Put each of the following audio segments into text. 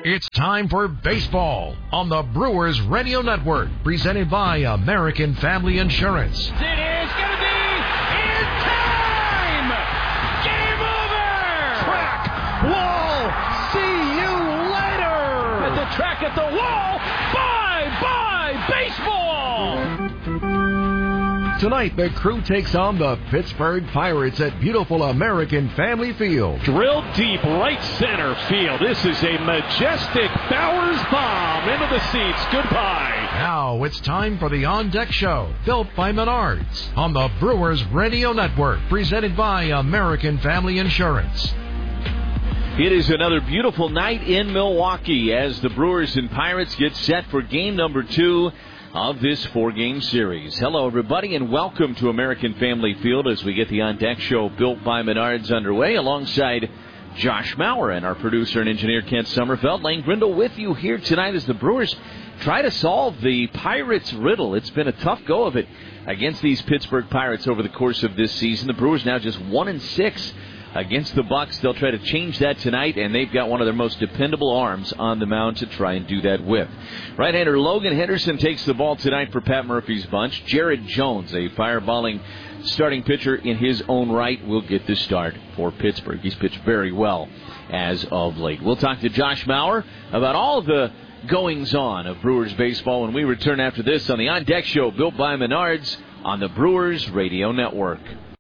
It's time for baseball on the Brewers Radio Network, presented by American Family Insurance. It is going to be in time! Game over! Track, wall, see you later! At the track, at the wall, bye-bye baseball! Tonight, the crew takes on the Pittsburgh Pirates at beautiful American Family Field. Drilled deep right center field. This is a majestic Bowers bomb into the seats. Goodbye. Now it's time for the On Deck Show, built by Menards, on the Brewers Radio Network, presented by American Family Insurance. It is another beautiful night in Milwaukee as the Brewers and Pirates get set for game number 2 of this 4-game series. Hello, everybody, and welcome to American Family Field as we get the On Deck Show built by Menards underway alongside Josh Maurer and our producer and engineer Kent Sommerfeld. Lane Grindle with you here tonight as the Brewers try to solve the Pirates riddle. It's been a tough go of it against these Pittsburgh Pirates over the course of this season. The Brewers now just 1-6 against the Bucks. They'll try to change that tonight, and they've got one of their most dependable arms on the mound to try and do that with. Right-hander Logan Henderson takes the ball tonight for Pat Murphy's bunch. Jared Jones, a fireballing starting pitcher in his own right, will get the start for Pittsburgh. He's pitched very well as of late. We'll talk to Josh Maurer about all of the goings-on of Brewers baseball when we return after this on the On Deck Show built by Menards on the Brewers Radio Network.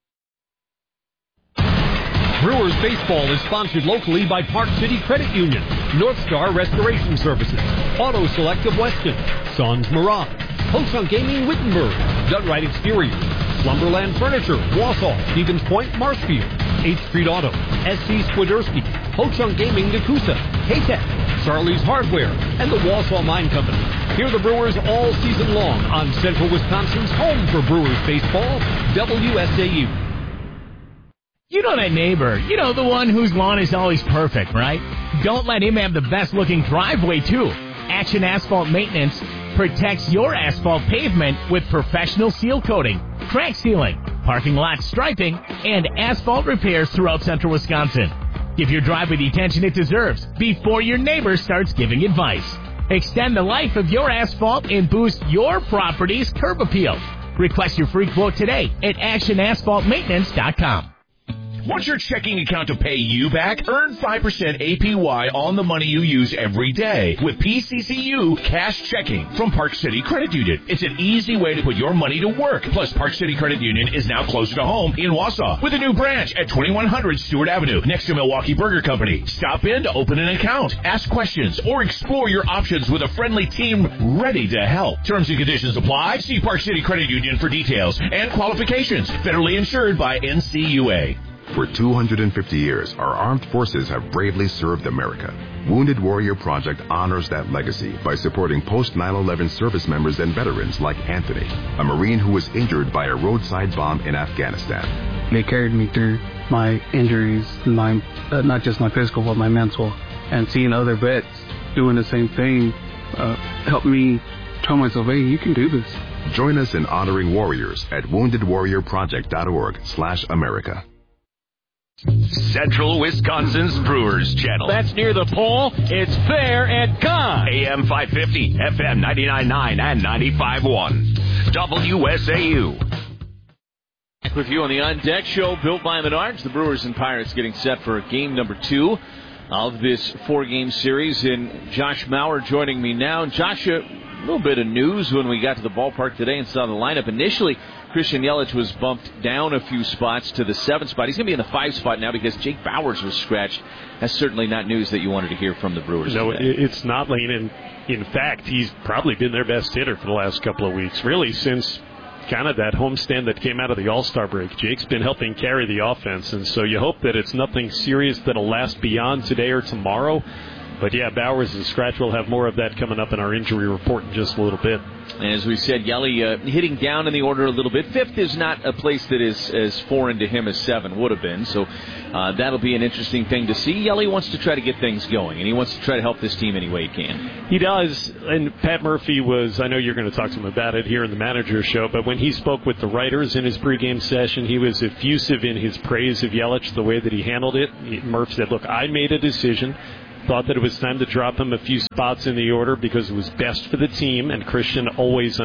Brewers baseball is sponsored locally by Park City Credit Union, North Star Restoration Services, Auto Select of Weston, Sons Mirage, Ho-Chunk Gaming Wittenberg, Dunright Exteriors, Slumberland Furniture, Wausau, Stevens Point, Marshfield, 8th Street Auto, SC Swiderski, Ho-Chunk Gaming Nakusa, K-Tech, Charlie's Hardware, and the Wausau Mine Company. Hear the Brewers all season long on Central Wisconsin's home for Brewers baseball, WSAU. You know that neighbor, the one whose lawn is always perfect, right? Don't let him have the best-looking driveway, too. Action Asphalt Maintenance protects your asphalt pavement with professional seal coating, crack sealing, parking lot striping, and asphalt repairs throughout Central Wisconsin. Give your driveway the attention it deserves before your neighbor starts giving advice. Extend the life of your asphalt and boost your property's curb appeal. Request your free quote today at actionasphaltmaintenance.com. Want your checking account to pay you back? Earn 5% APY on the money you use every day with PCCU Cash Checking from Park City Credit Union. It's an easy way to put your money to work. Plus, Park City Credit Union is now closer to home in Wausau with a new branch at 2100 Stewart Avenue next to Milwaukee Burger Company. Stop in to open an account, ask questions, or explore your options with a friendly team ready to help. Terms and conditions apply. See Park City Credit Union for details and qualifications. Federally insured by NCUA. For 250 years, our armed forces have bravely served America. Wounded Warrior Project honors that legacy by supporting post-9/11 service members and veterans like Anthony, a Marine who was injured by a roadside bomb in Afghanistan. They carried me through my injuries, not just my physical, but my mental. And seeing other vets doing the same thing helped me tell myself, hey, you can do this. Join us in honoring warriors at woundedwarriorproject.org/America. Central Wisconsin's Brewers Channel. That's near the pole. It's fair and gone. AM 550, FM 99.9 and 95.1. WSAU. Back with you on the On Deck Show built by Menards. The Brewers and Pirates getting set for game number 2 of this 4-game series. And Josh Maurer joining me now. Josh, a little bit of news when we got to the ballpark today and saw the lineup. Initially, Christian Yelich was bumped down a few spots to the 7th spot. He's going to be in the 5 spot now because Jake Bauers was scratched. That's certainly not news that you wanted to hear from the Brewers. No, today. It's not, Lane. And in fact, he's probably been their best hitter for the last couple of weeks, really, since kind of that homestand that came out of the All-Star break. Jake's been helping carry the offense, and so you hope that it's nothing serious that'll last beyond today or tomorrow. But, yeah, Bauers and scratch. We'll have more of that coming up in our injury report in just a little bit. As we said, Yelly hitting down in the order a little bit. 5th is not a place that is as foreign to him as 7 would have been. So that'll be an interesting thing to see. Yelly wants to try to get things going, and he wants to try to help this team any way he can. He does. And Pat Murphy was, I know you're going to talk to him about it here in the manager's show, but when he spoke with the writers in his pregame session, he was effusive in his praise of Yelich, the way that he handled it. Murph said, look, I made a decision thought that it was time to drop him a few spots in the order because it was best for the team, and Christian always